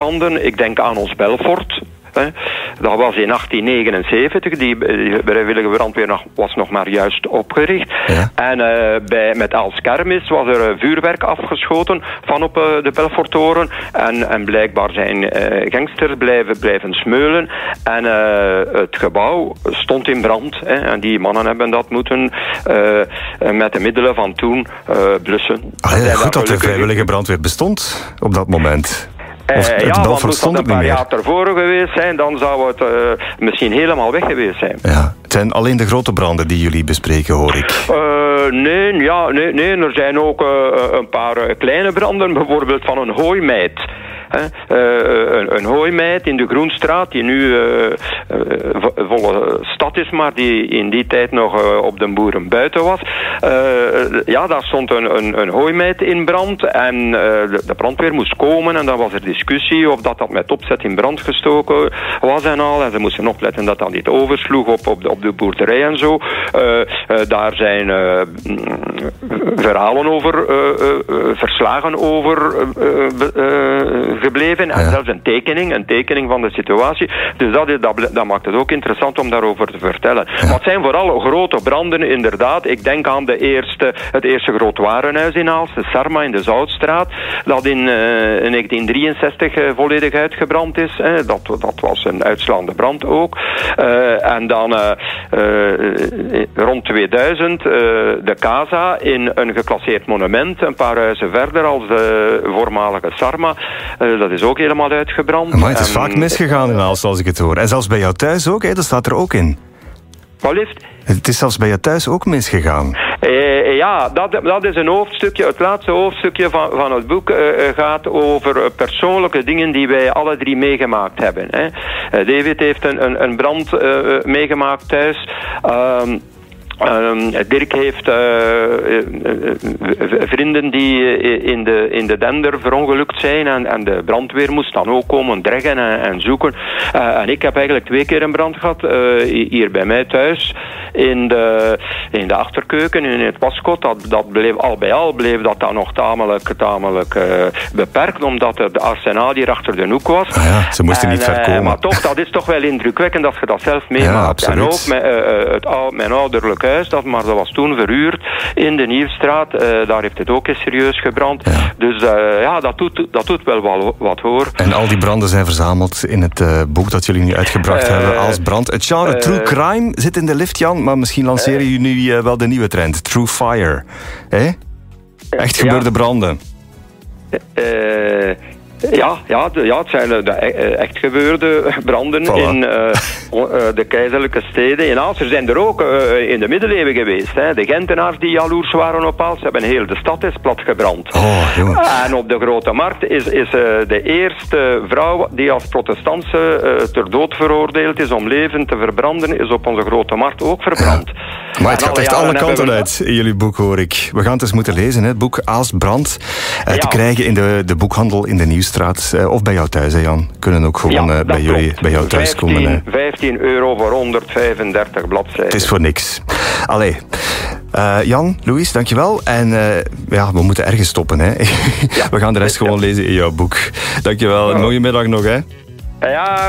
branden. Ik denk aan ons Belfort. Dat was in 1879. Die vrijwillige brandweer was nog maar juist opgericht. Ja. En met als kermis was er vuurwerk afgeschoten van op de Belforttoren. En blijkbaar zijn gangsters blijven smeulen. En het gebouw stond in brand. En die mannen hebben dat moeten met de middelen van toen blussen. Goed dat de vrijwillige brandweer bestond op dat moment. Want moest dat een paar jaar ervoor geweest zijn, dan zou het misschien helemaal weg geweest zijn. Ja, het zijn alleen de grote branden die jullie bespreken, hoor ik. Nee, er zijn ook een paar kleine branden, bijvoorbeeld van een hooimijt. Een hooimijt in de Groenstraat, die nu volle stad is, maar die in die tijd nog op de boeren buiten was. Daar stond een hooimijt in brand en de brandweer moest komen en dan was er discussie of dat met opzet in brand gestoken was en al. En ze moesten opletten dat dat niet oversloeg op de boerderij en zo. Daar zijn verhalen over, verslagen over gebleven en zelfs een tekening van de situatie. Dus dat maakt het ook interessant om daarover te vertellen. Maar het zijn vooral grote branden, inderdaad. Ik denk aan het eerste groot warenhuis in Aalst, de Sarma in de Zoutstraat, dat in 1963 volledig uitgebrand is. Dat was een uitslaande brand ook. En dan rond 2000 de Casa in een geclasseerd monument, een paar huizen verder als de voormalige Sarma. Dat is ook helemaal uitgebrand. Maar het is vaak misgegaan in Aalst, als ik het hoor. En zelfs bij jou thuis ook, dat staat er ook in. Wat liefst? Het is zelfs bij jou thuis ook misgegaan. Dat is een hoofdstukje. Het laatste hoofdstukje van het boek gaat over persoonlijke dingen die wij alle drie meegemaakt hebben. David heeft een brand meegemaakt thuis. Dirk heeft vrienden die in de Dender verongelukt zijn en de brandweer moest dan ook komen dreggen en zoeken. En ik heb eigenlijk 2 keer een brand gehad, hier bij mij thuis, in de achterkeuken, in het waskot. Dat bleef al bij al dat dan nog tamelijk beperkt, omdat de arsenaal hier achter de hoek was. Ze moesten niet ver komen. Maar toch, dat is toch wel indrukwekkend als je dat zelf meemaakt. En ook mijn ouderlijk huis, maar dat was toen verhuurd in de Nieuwstraat. Daar heeft het ook eens serieus gebrand. Ja. Dus dat doet wel wat, hoor. En al die branden zijn verzameld in het boek dat jullie nu uitgebracht hebben als brand. Het genre True Crime zit in de lift, Jan, maar misschien lanceren jullie wel de nieuwe trend. True Fire. Echt gebeurde branden. Het zijn de echt gebeurde branden in de keizerlijke steden. In Aalst zijn er ook in de middeleeuwen geweest. De Gentenaars die jaloers waren op Aalst, hebben heel de stad is platgebrand. En op de Grote Markt is de eerste vrouw die als protestantse ter dood veroordeeld is om levend te verbranden, is op onze Grote Markt ook verbrand. Maar het gaat echt alle kanten uit in jullie boek, hoor ik. We gaan het eens moeten lezen, het boek Aalst Brand. Te krijgen in de boekhandel in de Nieuwstraat. Of bij jou thuis, Jan. Kunnen ook gewoon bij jou thuis komen. €15 voor 135 bladzijden. Het is voor niks. Allee. Jan, Louis, dankjewel. En we moeten ergens stoppen, hè. We gaan de rest gewoon lezen in jouw boek. Dankjewel. Een mooie middag nog, hè. Ja.